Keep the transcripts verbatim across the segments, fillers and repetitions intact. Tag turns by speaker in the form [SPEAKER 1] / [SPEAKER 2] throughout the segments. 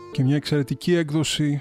[SPEAKER 1] και μια εξαιρετική έκδοση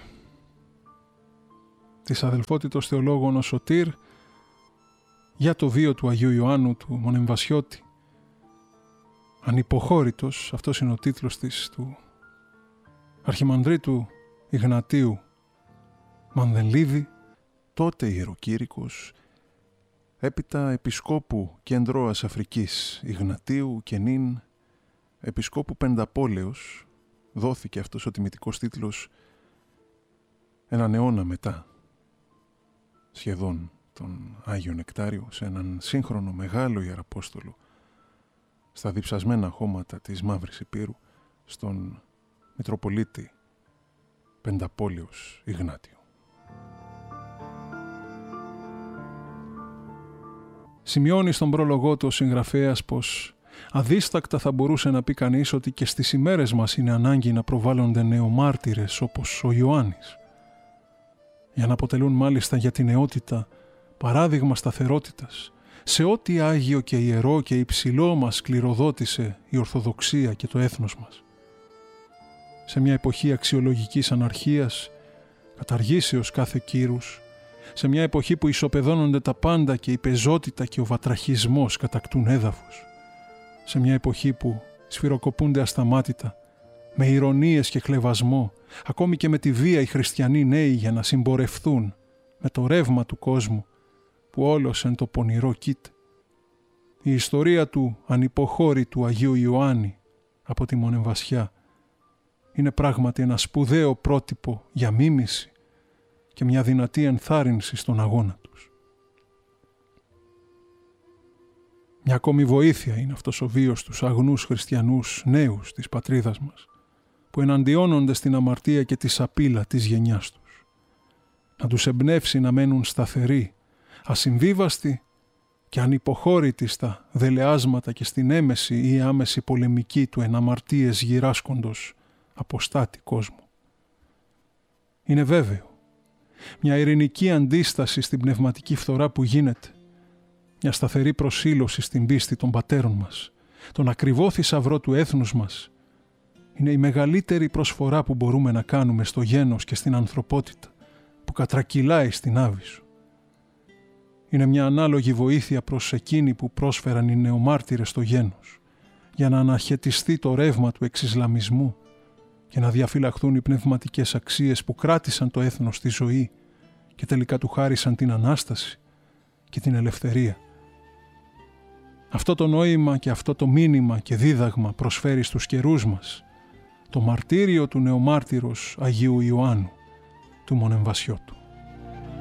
[SPEAKER 1] της αδελφότητος θεολόγων ο Σωτήρ για το βίο του Αγίου Ιωάννου του Μονεμβασιώτη. Ανυποχώρητος, αυτός είναι ο τίτλος της, του Αρχιμανδρίτου Ιγνατίου Μανδελίδη, τότε ιεροκήρυκος, έπειτα επισκόπου Κεντρώας Αφρικής Ιγνατίου και νυν επισκόπου Πενταπόλεως. Δόθηκε αυτός ο τιμητικός τίτλος έναν αιώνα μετά, σχεδόν, τον Άγιο Νεκτάριο, σε έναν σύγχρονο μεγάλο ιεραπόστολο στα διψασμένα χώματα της Μαύρης Υπήρου, στον Μητροπολίτη Πενταπόλεως Ιγνάτιο. Σημειώνει στον πρόλογό του ο συγγραφέας πως αδίστακτα θα μπορούσε να πει κανείς ότι και στις ημέρες μας είναι ανάγκη να προβάλλονται νεομάρτυρες όπως ο Ιωάννης, για να αποτελούν μάλιστα για την νεότητα παράδειγμα σταθερότητας σε ό,τι άγιο και ιερό και υψηλό μας κληροδότησε η Ορθοδοξία και το έθνος μας. Σε μια εποχή αξιολογικής αναρχίας, καταργήσεως κάθε κύρους, σε μια εποχή που ισοπεδώνονται τα πάντα και η πεζότητα και ο βατραχισμός κατακτούν έδαφος, σε μια εποχή που σφυροκοπούνται ασταμάτητα, με ηρωνίες και χλευασμό, ακόμη και με τη βία οι χριστιανοί νέοι για να συμπορευθούν με το ρεύμα του κόσμου που όλος εν το πονηρό κοίται. Η ιστορία του ανυποχώρητου Αγίου Ιωάννη από τη Μονεμβασιά είναι πράγματι ένα σπουδαίο πρότυπο για μίμηση και μια δυνατή ενθάρρυνση στον αγώνα τους. Μια ακόμη βοήθεια είναι αυτός ο βίος τους αγνούς χριστιανούς νέους της πατρίδας μας, που εναντιώνονται στην αμαρτία και τη σαπίλα της γενιάς τους. Να τους εμπνεύσει να μένουν σταθεροί, ασυμβίβαστοι και ανυποχώρητοι στα δελεάσματα και στην έμεση ή άμεση πολεμική του εναμαρτίες γυράσκοντος αποστάτη κόσμου. Είναι βέβαιο, μια ειρηνική αντίσταση στην πνευματική φθορά που γίνεται, μια σταθερή προσήλωση στην πίστη των πατέρων μας, τον ακριβό θησαυρό του έθνους μας, είναι η μεγαλύτερη προσφορά που μπορούμε να κάνουμε στο γένος και στην ανθρωπότητα που κατρακυλάει στην Άβυσσο. Είναι μια ανάλογη βοήθεια προς εκείνοι που πρόσφεραν οι νεομάρτυρες στο γένος, για να αναχαιτιστεί το ρεύμα του εξισλαμισμού και να διαφυλαχθούν οι πνευματικές αξίες που κράτησαν το έθνος στη ζωή και τελικά του χάρισαν την Ανάσταση και την ελευθερία. Αυτό το νόημα και αυτό το μήνυμα και δίδαγμα προσφέρει στους καιρούς μας το μαρτύριο του νεομάρτυρος Αγίου Ιωάννου του Μονεμβασιώτου.